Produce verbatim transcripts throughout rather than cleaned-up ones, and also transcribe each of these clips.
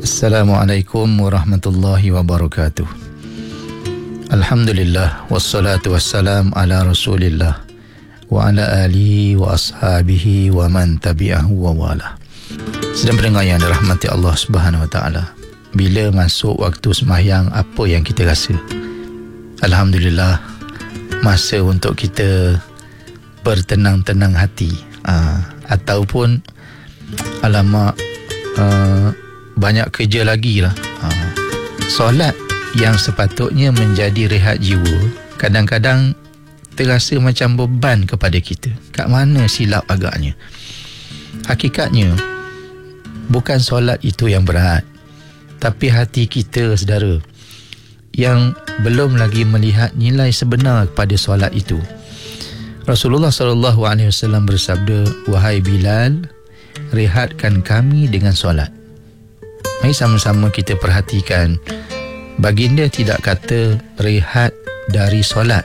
Assalamualaikum warahmatullahi wabarakatuh. Alhamdulillah wassalatu wassalam ala Rasulillah wa ala alihi wa ashabihi wa man tabi'ahu wa wala. Sedang pendengar yang dirahmati Allah Subhanahu wa taala, bila masuk waktu sembahyang, apa yang kita rasa? Alhamdulillah, masa untuk kita bertenang-tenang hati. Aa, ataupun alamak, aa, banyak kerja lagi lah. Aa, solat yang sepatutnya menjadi rehat jiwa, kadang-kadang terasa macam beban kepada kita. Kat mana silap agaknya? Hakikatnya bukan solat itu yang berat, tapi hati kita, saudara, yang belum lagi melihat nilai sebenar kepada solat itu. Rasulullah sallallahu alaihi wasallam bersabda, "Wahai Bilal, rehatkan kami dengan solat." Mari sama-sama kita perhatikan, baginda tidak kata rehat dari solat,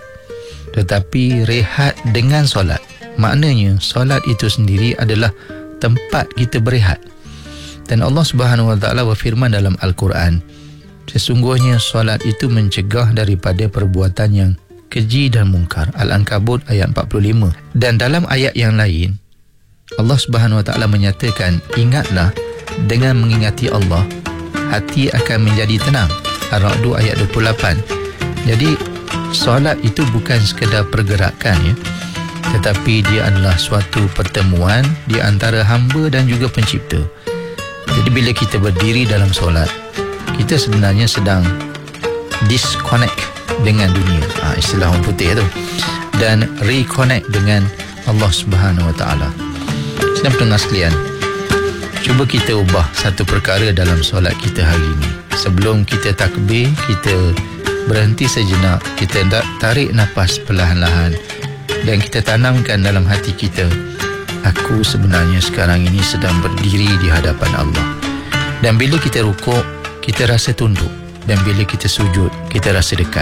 tetapi rehat dengan solat. Maknanya solat itu sendiri adalah tempat kita berehat. Dan Allah Subhanahu wa taala berfirman dalam Al-Quran, sesungguhnya solat itu mencegah daripada perbuatan yang keji dan mungkar. Al-Ankabut ayat empat puluh lima. Dan dalam ayat yang lain, Allah Subhanahu wa taala menyatakan, ingatlah, dengan mengingati Allah, hati akan menjadi tenang. Ar-Ra'd ayat dua puluh lapan. Jadi solat itu bukan sekadar pergerakan, ya, tetapi dia adalah suatu pertemuan di antara hamba dan juga pencipta. Jadi bila kita berdiri dalam solat, kita sebenarnya sedang disconnect dengan dunia, ha, istilah orang putih tu, dan reconnect dengan Allah Subhanahu wa taala. Sedang pendengar sekalian, cuba kita ubah satu perkara dalam solat kita hari ini. Sebelum kita takbir, kita berhenti sejenak, kita tarik nafas perlahan-lahan dan kita tanamkan dalam hati kita, aku sebenarnya sekarang ini sedang berdiri di hadapan Allah. Dan bila kita rukuk, kita rasa tunduk, dan bila kita sujud, kita rasa dekat.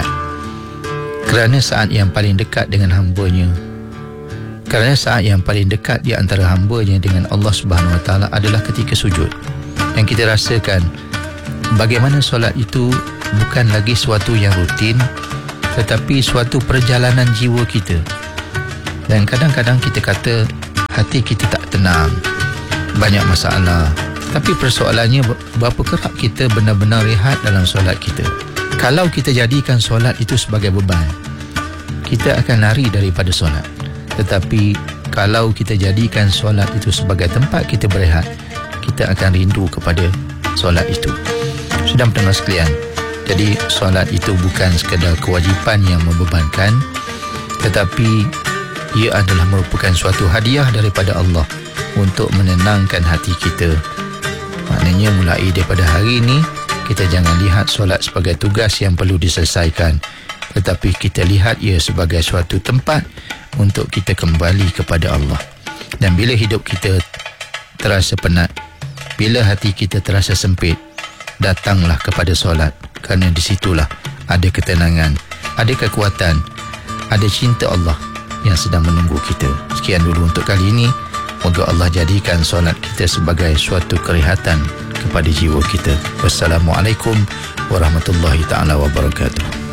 Kerana saat yang paling dekat dengan hambanya, kerana saat yang paling dekat di antara hambanya dengan Allah Subhanahu wa taala adalah ketika sujud. Dan kita rasakan bagaimana solat itu bukan lagi suatu yang rutin, tetapi suatu perjalanan jiwa kita. Dan kadang-kadang kita kata hati kita tak tenang, banyak masalah. Tapi persoalannya, berapa kerap kita benar-benar rehat dalam solat kita? Kalau kita jadikan solat itu sebagai beban, kita akan lari daripada solat. Tetapi kalau kita jadikan solat itu sebagai tempat kita berehat, kita akan rindu kepada solat itu. Sudah pendengar sekalian, jadi solat itu bukan sekadar kewajipan yang membebankan, tetapi ia adalah merupakan suatu hadiah daripada Allah untuk menenangkan hati kita. Maknanya mulai daripada hari ini, kita jangan lihat solat sebagai tugas yang perlu diselesaikan, tetapi kita lihat ia sebagai suatu tempat untuk kita kembali kepada Allah. Dan bila hidup kita terasa penat, bila hati kita terasa sempit, datanglah kepada solat, kerana di situlah ada ketenangan, ada kekuatan, ada cinta Allah yang sedang menunggu kita. Sekian dulu untuk kali ini. Moga Allah jadikan solat kita sebagai suatu kerehatan kepada jiwa kita. Wassalamualaikum warahmatullahi taala wabarakatuh.